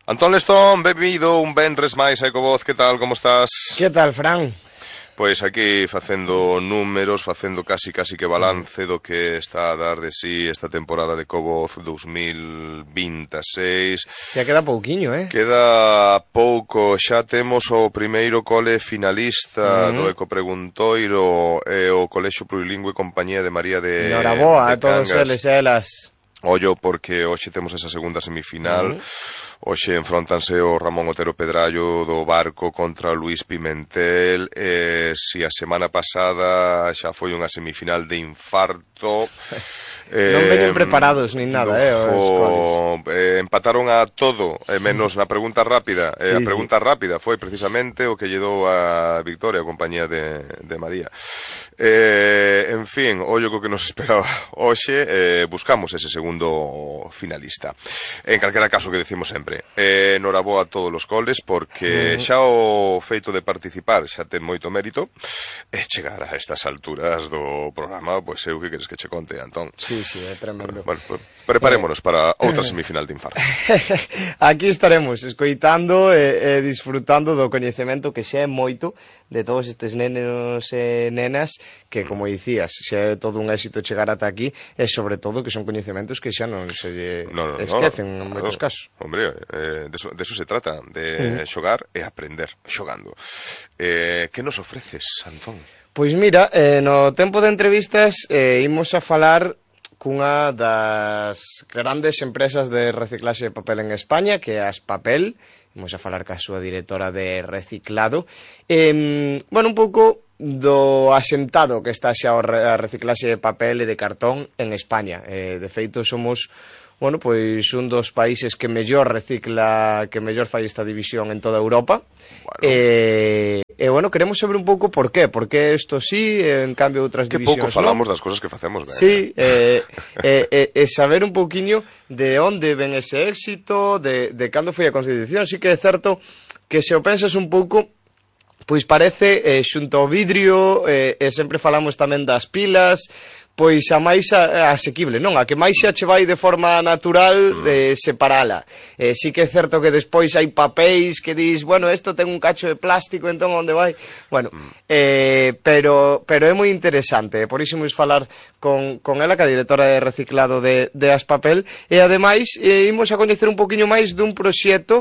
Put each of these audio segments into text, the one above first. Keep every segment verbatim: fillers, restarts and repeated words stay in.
Antón Lestón, benvido un venres máis a Ecovoz, que tal, como estás? Que tal, Fran? Pois aquí facendo números, facendo casi casi que balance do que está a dar de sí esta temporada de Ecovoz dos mil vinte e seis. Xa queda pouquiño, eh? Queda pouco, xa temos o primeiro cole finalista uh-huh. do Ecopreguntoiro e o Colexio Plurilingüe Compañía de María de Noraboa de a todos eles e elas. Ollo, porque hoxe temos esa segunda semifinal. Uh-huh. Hoxe enfrontanse o Ramón Otero Pedrallo do Barco contra o Luís Pimentel. E si a semana pasada xa foi unha semifinal de infarto. Non veñen preparados nin nada, eh, os eh, empataron a todo, eh, menos na pregunta rápida. Eh, sí, a pregunta sí. rápida foi precisamente o que lle dou a victoria a compañía de, de María. Eh, en fin, ollo co que nos espera hoxe, eh, buscamos ese segundo finalista. En calquera caso, que decimos sempre, eh, noraboa a todos os coles, porque uh-huh. xa o feito de participar xa ten moito mérito, e chegar a estas alturas do programa, pois eu que queres que che conte, Antón? Sí, sí, é tremendo. Bueno, pues, preparémonos eh, para outra semifinal de infarto. Aquí estaremos escoitando e, e disfrutando do coñecemento que xa é moito de todos estes nenos e nenas que, como dicías, xa é todo un éxito chegar ata aquí, e sobre todo que son coñecementos que xa non se no, no, esquecen no, en moitos claro. casos. Hombre, eh, de, eso, de eso se trata, de uh-huh. xogar e aprender xogando. Eh, que nos ofreces, Antón? Pois mira, eh, no tempo de entrevistas eh, imos a falar cunha das grandes empresas de reciclaxe de papel en España, que é Aspapel. Imos a falar ca súa directora de reciclado. Eh, bueno, un pouco do asentado que está xa a reciclaxe de papel e de cartón en España. Eh, de feito, somos, bueno, pois un dos países que mellor recicla, que mellor fai esta división en toda Europa. Bueno. E, e, bueno, queremos saber un pouco por qué. Por qué isto sí, en cambio outras que divisións pouco falamos no? das cosas que facemos ben. Sí, e eh, eh, eh, saber un pouquiño de onde ven ese éxito, de, de cando foi a Constitución. Sí que é certo que se o pensas un pouco, pois parece, eh, xunto ao vidrio, eh, e sempre falamos tamén das pilas, pois a máis a, a asequible, non? A que máis xa che vai de forma natural de separala. Eh, sí que é certo que despois hai papéis que dis, bueno, isto ten un cacho de plástico, entón onde vai? Bueno, eh, pero pero é moi interesante, por iso imos falar con, con ela, que a directora de reciclado de, de Aspapel, e ademais eh, imos a coñecer un poquinho máis dun proxecto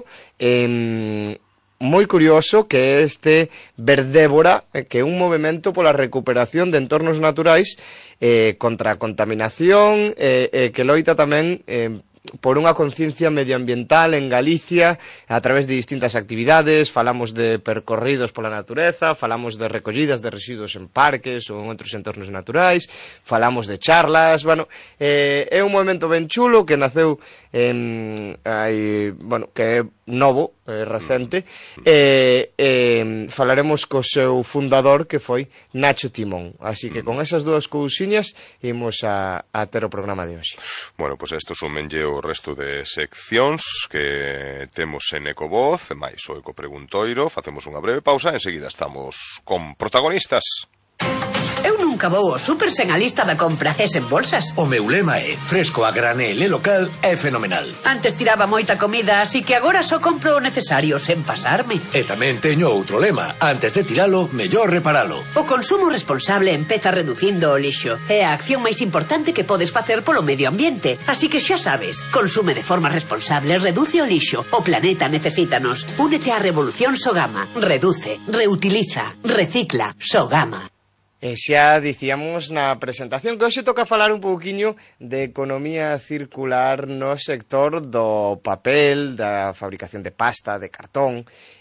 eh, moi curioso, que é este Verdébora, que é un movemento pola recuperación de entornos naturais eh, contra a contaminación, eh, eh, que loita tamén eh, por unha conciencia medioambiental en Galicia a través de distintas actividades. Falamos de percorridos pola natureza, falamos de recollidas de residuos en parques ou en outros entornos naturais, falamos de charlas. Bueno, eh, é un movimento ben chulo que naceu en, hai, bueno, que é novo, eh, recente, e eh, falaremos co seu fundador, que foi Nacho Timón. Así que con esas dúas cousiñas imos a, a ter o programa de hoxe. Bueno, pois pues isto súmenlle o resto de seccións que temos en Ecovoz, máis o Ecopreguntoiro. Facemos unha breve pausa e enseguida estamos con protagonistas. Eu nunca vou ao super sen a lista da compra e sen bolsas. O meu lema é fresco a granel e local é fenomenal. Antes tiraba moita comida, así que agora só compro o necesario sen pasarme. E tamén teño outro lema: antes de tiralo, mellor reparalo. O consumo responsable empeza reducindo o lixo. É a acción máis importante que podes facer polo medio ambiente. Así que xa sabes, consume de forma responsable, reduce o lixo. O planeta necesítanos. Únete á revolución Sogama. Reduce, reutiliza, recicla. Sogama. E xa dicíamos na presentación que hoxe toca falar un pouquiño de economía circular no sector do papel, da fabricación de pasta, de cartón.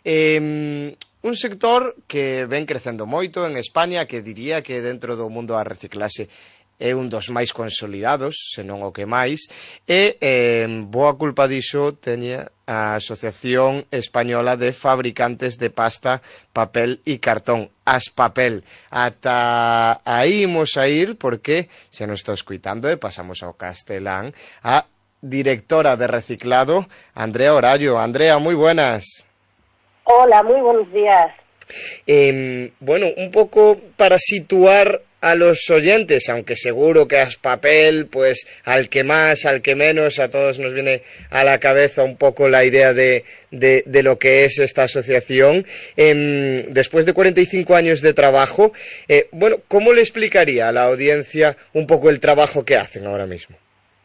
Eh, un sector que ven crecendo moito en España, que diría que dentro do mundo da reciclaxe é un dos máis consolidados, senón o que máis, e eh, boa culpa diso teña a Asociación Española de Fabricantes de Pasta, Papel e Cartón, Aspapel. Ata aí imos a ir, porque se nos está escuitando e pasamos ao castelán, a directora de reciclado, Andrea Orallo. Andrea, moi buenas. Hola, moi buenos días. Eh, bueno, un pouco para situar a los oyentes, aunque seguro que Aspapel, pues al que más, al que menos, a todos nos viene a la cabeza un poco la idea de, de, de lo que es esta asociación. Eh, después de cuarenta y cinco años de trabajo, eh, bueno, ¿cómo le explicaría a la audiencia un poco el trabajo que hacen ahora mismo?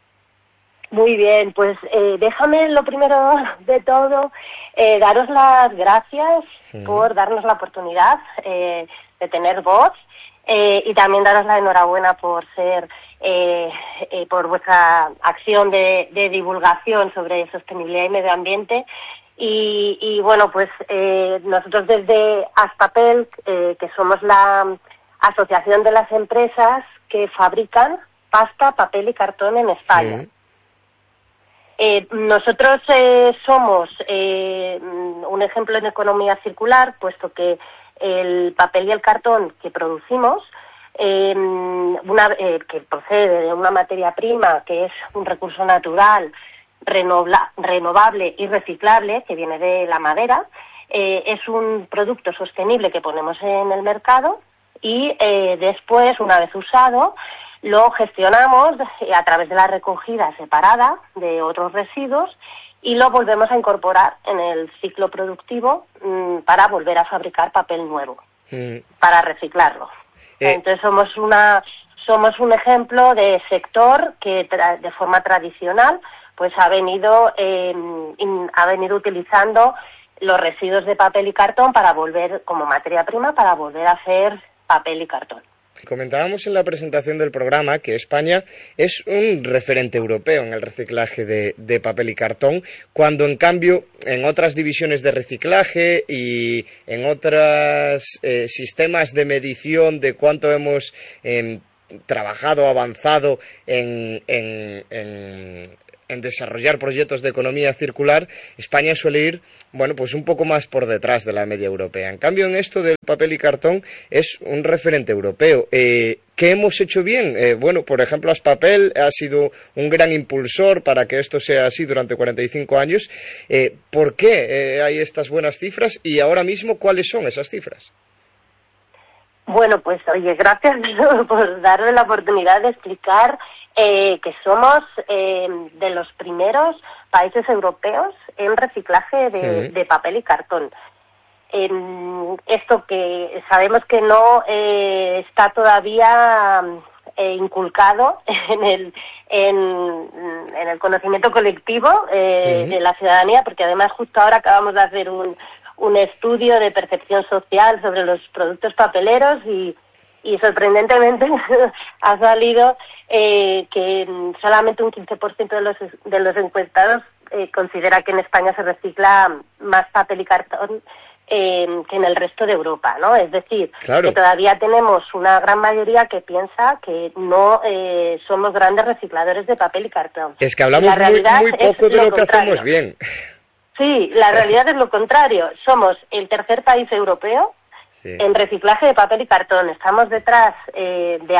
Muy bien, pues eh, déjame lo primero de todo eh, daros las gracias sí. por darnos la oportunidad eh, de tener voz eh, y también daros la enhorabuena por ser eh, eh, por vuestra acción de, de divulgación sobre sostenibilidad y medio ambiente. Y, y bueno, pues eh, nosotros desde Aspapel, eh, que somos la asociación de las empresas que fabrican pasta, papel y cartón en España. Sí. Eh, nosotros eh, somos eh, un ejemplo en economía circular, puesto que el papel y el cartón que producimos, eh, una, eh, que procede de una materia prima que es un recurso natural, renobla, renovable y reciclable, que viene de la madera, eh, es un producto sostenible que ponemos en el mercado y eh, después, una vez usado, lo gestionamos a través de la recogida separada de otros residuos y lo volvemos a incorporar en el ciclo productivo mmm, para volver a fabricar papel nuevo, mm. para reciclarlo. Eh. Entonces somos una somos un ejemplo de sector que tra- de forma tradicional pues ha venido eh, in, ha venido utilizando los residuos de papel y cartón para volver como materia prima para volver a hacer papel y cartón. Comentábamos en la presentación del programa que España es un referente europeo en el reciclaje de, de papel y cartón, cuando en cambio en otras divisiones de reciclaje y en otros eh, sistemas de medición de cuánto hemos eh, trabajado, avanzado en, en, en en desarrollar proyectos de economía circular, España suele ir, bueno, pues un poco más por detrás de la media europea. En cambio, en esto del papel y cartón es un referente europeo. Eh, ¿Qué hemos hecho bien? Eh, bueno, por ejemplo, Aspapel ha sido un gran impulsor para que esto sea así durante cuarenta y cinco años. Eh, ¿Por qué eh, hay estas buenas cifras? Y ahora mismo, ¿cuáles son esas cifras? Bueno, pues oye, gracias por darme la oportunidad de explicar eh, que somos eh, de los primeros países europeos en reciclaje de, sí. de papel y cartón. En esto que sabemos que no eh, está todavía eh, inculcado en el en, en el conocimiento colectivo eh, sí. de la ciudadanía, porque además justo ahora acabamos de hacer un un estudio de percepción social sobre los productos papeleros y, y sorprendentemente ha salido eh, que solamente un quince por ciento de los, de los encuestados eh, considera que en España se recicla más papel y cartón eh, que en el resto de Europa, ¿no? Es decir, claro. que todavía tenemos una gran mayoría que piensa que no eh, somos grandes recicladores de papel y cartón. Es que hablamos muy, muy poco de lo, lo que hacemos bien. Sí, la realidad es lo contrario. Somos el tercer país europeo sí. en reciclaje de papel y cartón. Estamos detrás eh, de